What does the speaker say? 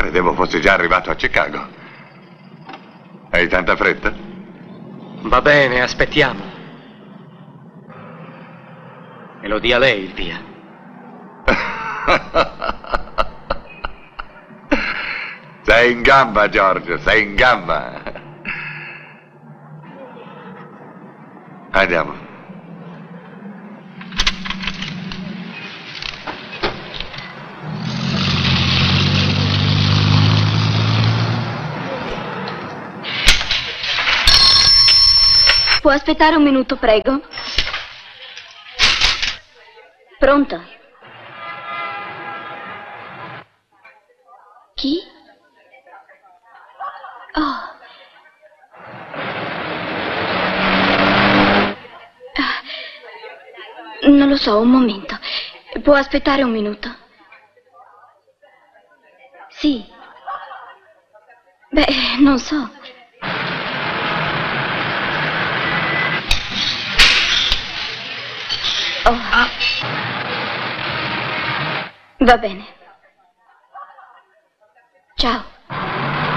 credevo fossi già arrivato a Chicago. Hai tanta fretta? Va bene, aspettiamo. Me lo dia lei il via. Sei in gamba, Giorgio, sei in gamba. Andiamo. Può aspettare un minuto, prego? Pronto? Chi? Oh. Non lo so, un momento. Può aspettare un minuto? Sì. Beh, non so. Oh. Va bene. Ciao.